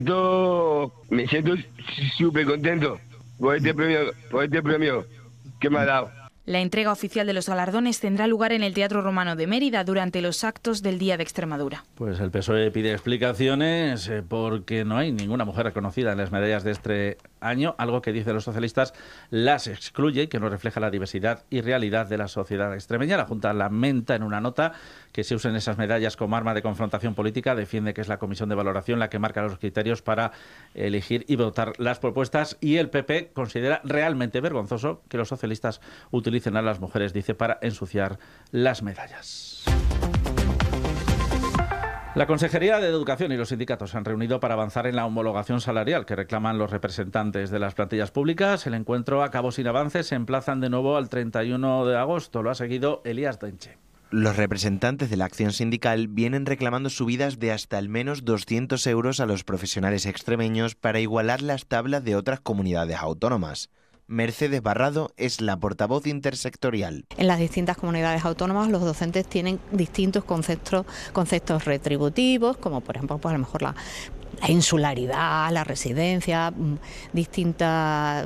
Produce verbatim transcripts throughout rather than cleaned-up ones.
Yo me siento súper contento por este premio, por este premio que me ha dado. La entrega oficial de los galardones tendrá lugar en el Teatro Romano de Mérida durante los actos del Día de Extremadura. Pues el P S O E pide explicaciones eh, porque no hay ninguna mujer reconocida en las medallas de este año, algo que dicen los socialistas las excluye y que no refleja la diversidad y realidad de la sociedad extremeña. La Junta lamenta en una nota que se usen esas medallas como arma de confrontación política, defiende que es la Comisión de Valoración la que marca los criterios para elegir y votar las propuestas, y el P P considera realmente vergonzoso que los socialistas utilicen a las mujeres, dice, para ensuciar las medallas. La Consejería de Educación y los sindicatos se han reunido para avanzar en la homologación salarial que reclaman los representantes de las plantillas públicas. El encuentro acabó sin avances, se emplazan de nuevo al treinta y uno de agosto. Lo ha seguido Elías Denche. Los representantes de la acción sindical vienen reclamando subidas de hasta al menos doscientos euros a los profesionales extremeños para igualar las tablas de otras comunidades autónomas. Mercedes Barrado es la portavoz intersectorial. En las distintas comunidades autónomas los docentes tienen distintos conceptos, conceptos retributivos, como por ejemplo pues a lo mejor la, la insularidad, la residencia, distintas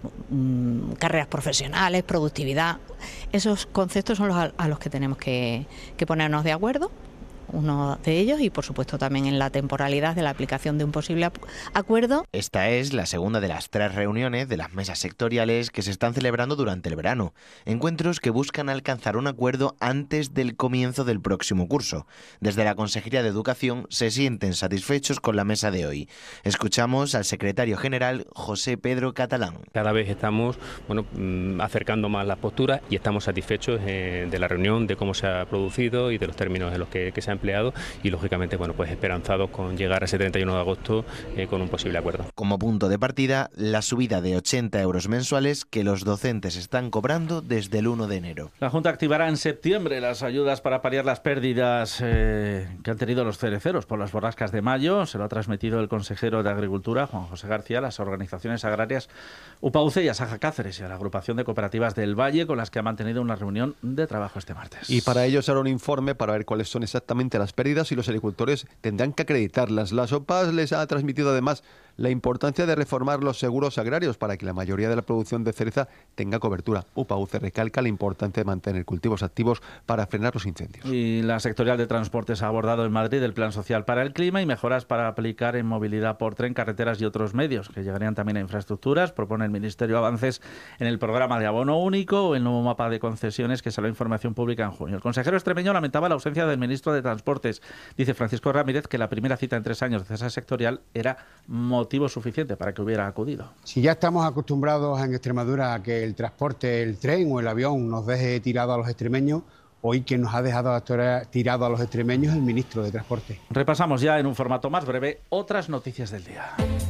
mm, carreras profesionales, productividad. Esos conceptos son los a, a los que tenemos que, que ponernos de acuerdo. Uno de ellos, y por supuesto también en la temporalidad de la aplicación de un posible acuerdo. Esta es la segunda de las tres reuniones de las mesas sectoriales que se están celebrando durante el verano. Encuentros que buscan alcanzar un acuerdo antes del comienzo del próximo curso. Desde la Consejería de Educación se sienten satisfechos con la mesa de hoy. Escuchamos al secretario general José Pedro Catalán. Cada vez estamos bueno, acercando más las posturas y estamos satisfechos eh, de la reunión, de cómo se ha producido y de los términos en los que, que se ha empleado, y lógicamente bueno pues esperanzados con llegar a ese treinta y uno de agosto eh, con un posible acuerdo. Como punto de partida, la subida de ochenta euros mensuales que los docentes están cobrando desde el uno de enero. La Junta activará en septiembre las ayudas para paliar las pérdidas eh, que han tenido los cereceros por las borrascas de mayo. Se lo ha transmitido el consejero de Agricultura, Juan José García, a las organizaciones agrarias UPAUCE y Asaja Cáceres y a la agrupación de cooperativas del Valle, con las que ha mantenido una reunión de trabajo este martes. Y para ello se hará un informe para ver cuáles son exactamente las pérdidas y los agricultores tendrán que acreditarlas. La SOPAS les ha transmitido además la importancia de reformar los seguros agrarios para que la mayoría de la producción de cereza tenga cobertura. UPAUCE recalca la importancia de mantener cultivos activos para frenar los incendios. Y la sectorial de transportes ha abordado en Madrid el Plan Social para el Clima y mejoras para aplicar en movilidad por tren, carreteras y otros medios, que llegarían también a infraestructuras. Propone el Ministerio avances en el programa de abono único o el nuevo mapa de concesiones que salió a información pública en junio. El consejero extremeño lamentaba la ausencia del ministro de Transportes. Dice Francisco Ramírez que la primera cita en tres años de esa sectorial era motivo suficiente para que hubiera acudido. Si ya estamos acostumbrados en Extremadura a que el transporte, el tren o el avión nos deje tirado a los extremeños, hoy quien nos ha dejado tirado a los extremeños es el ministro de Transporte. Repasamos ya en un formato más breve otras noticias del día.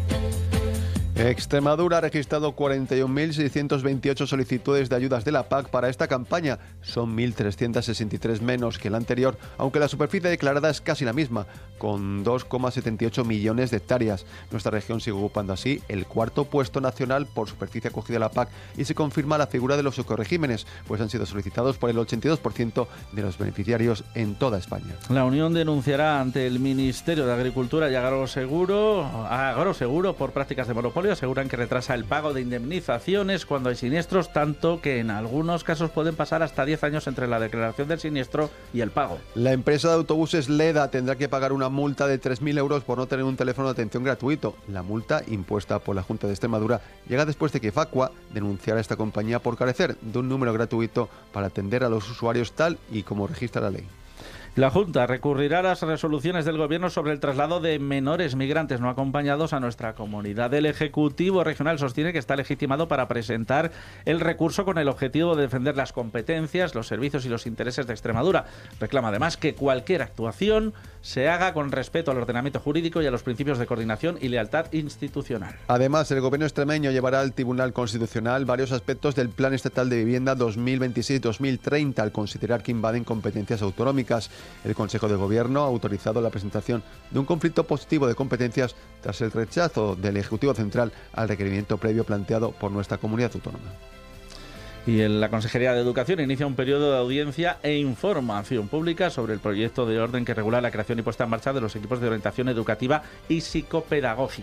Extremadura ha registrado cuarenta y un mil seiscientas veintiocho solicitudes de ayudas de la P A C para esta campaña. Son mil trescientas sesenta y tres menos que la anterior, aunque la superficie declarada es casi la misma, con dos coma setenta y ocho millones de hectáreas. Nuestra región sigue ocupando así el cuarto puesto nacional por superficie acogida a la P A C y se confirma la figura de los ecoregímenes, pues han sido solicitados por el ochenta y dos por ciento de los beneficiarios en toda España. La Unión denunciará ante el Ministerio de Agricultura y Agroseguro, Agroseguro por prácticas de monopolio. Aseguran que retrasa el pago de indemnizaciones cuando hay siniestros, tanto que en algunos casos pueden pasar hasta diez años entre la declaración del siniestro y el pago. La empresa de autobuses Leda tendrá que pagar una multa de tres mil euros por no tener un teléfono de atención gratuito. La multa, impuesta por la Junta de Extremadura, llega después de que Facua denunciara a esta compañía por carecer de un número gratuito para atender a los usuarios tal y como registra la ley. La Junta recurrirá a las resoluciones del Gobierno sobre el traslado de menores migrantes no acompañados a nuestra comunidad. El Ejecutivo Regional sostiene que está legitimado para presentar el recurso con el objetivo de defender las competencias, los servicios y los intereses de Extremadura. Reclama además que cualquier actuación se haga con respeto al ordenamiento jurídico y a los principios de coordinación y lealtad institucional. Además, el Gobierno extremeño llevará al Tribunal Constitucional varios aspectos del Plan Estatal de Vivienda dos mil veintiséis dos mil treinta al considerar que invaden competencias autonómicas. El Consejo de Gobierno ha autorizado la presentación de un conflicto positivo de competencias tras el rechazo del Ejecutivo Central al requerimiento previo planteado por nuestra comunidad autónoma. Y en la Consejería de Educación inicia un periodo de audiencia e información pública sobre el proyecto de orden que regula la creación y puesta en marcha de los equipos de orientación educativa y psicopedagógica.